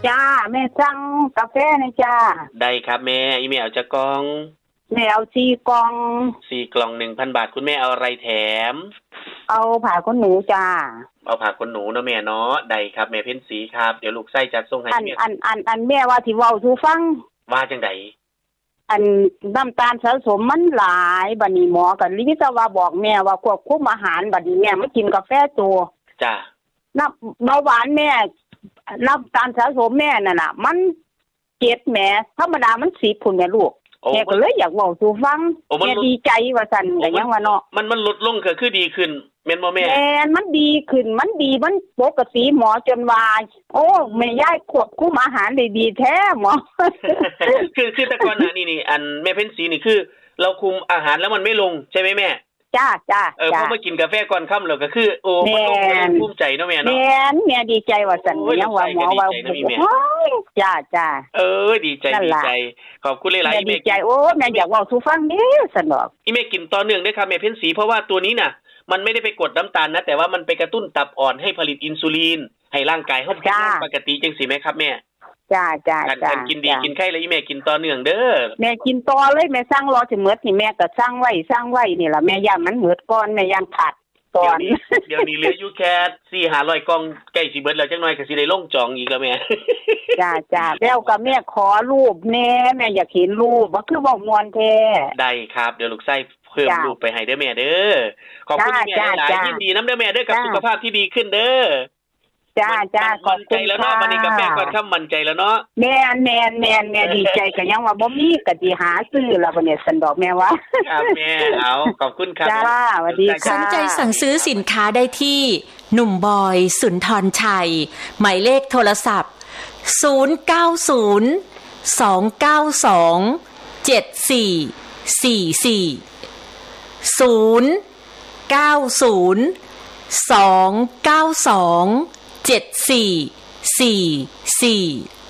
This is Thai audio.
จ้าแม่สั่งกาแฟนะจ้าได้ครับแม่อีเมลจะกล่องแม่เอา4 กล่อง 4 กล่อง 1,000 บาทคุณแม่เอาอะไรแถมเอาผ้าขนหนูจ้าเอาผ้าขนหนูเนาะแม่เนาะได้ครับแม่เพ็ญศรีครับเดี๋ยวลูกไส้จัดส่งให้แม่อันแม่ว่าสิเว้าสู่ฟังว่าจังได๋อันน้ำตาลสะสมมันหลายบัดนี้หมอก็วิศวะบอกแม่ว่าควบคุมอาหารบัดนี้แม่มากินกาแฟตัวจ้ะน้ำเบาหวานแม่น้ำตาลสะสมแม่นั่นน่ะมัน7แหมธรรมดามัน10พุ่นแม่ลูกแม่ก็เลยอยากเว้าสู่ฟังแม่ดีใจว่าซั่นก็ยังว่าเนาะมันลดลงก็คือดีขึ้นแม่นบ่แม่มันดีขึ้นมันดีมันปกติหมอจนว่าโอ้แม่ยายควบคุมอาหารได้ดีแท้หมอคือแต่ก่อนหน้านี้นี่อันแม่เพ็ญศรีนี่คือเราคุมอาหารแล้วมันไม่ลงใช่มั้ยแม่จ้าพอมากินกาแฟก่อนค่ำแล้วก็คือโอ้มันลงเลยภูมิใจเนาะแม่เนาะแม่ดีใจว่าซั่นยังว่าหมอว่าจ้าดีใจขอบคุณหลายๆอีเมลดีใจโอ้แม่อยากเว้าสู่ฟังเด้ซั่นดอกอีเมลกินต่อเนื่องเด้อครับแม่เพ็ญศรีเพราะว่าตัวนี้น่ะมันไม่ได้ไปกดน้ำตาลนะแต่ว่ามันไปกระตุ้นตับอ่อนให้ผลิตอินซูลินให้ร่างกายเฮาเป็นปกติจังซี่มั้ยครับแม่จ้าการกินดีกินไข่แล้วอีแม่กินต่อเนื่องเด้อแม่กินต่อเลยแม่สั่งรอสิหมดนี่แม่ก็สั่งไว้นี่ล่ะแม่ย่านมันหมดก่อนแม่ย่านขาดก่อนเดี๋ยวนี้เหลืออยู่แค่4-500กล่องใกล้สิเบิดแล้วจักหน่อยก็สิได้ลงจองอีกแล้วแม่จ้าแล้วก็แม่ขอรูปแม่อยากเห็นรูปว่าคือเว้ามวนแท้ได้ครับเดี๋ยวลูกไส้เพิ่มรูปไปให้เด้อแม่เด้อขอบคุณแม่หลายยินดีนำเด้อแม่เด้อกับสุขภาพที่ดีขึ้นเด้อจ้าขอบใจแล้วเนาะวันนี้กาแฟก่อนค่ำมั่นใจแล้วเนาะแม่ดีใจก็ยังว่าบ่มีก็สิหาซื้อแล้วบัดนี้สันดอกแม่ว่าครับแม่เอาขอบคุณครับจ้าสวัสดีค่ะสนใจสั่งซื้อสินค้าได้ที่หนุ่มบอยสุนทรชัยหมายเลขโทรศัพท์09029274409029274444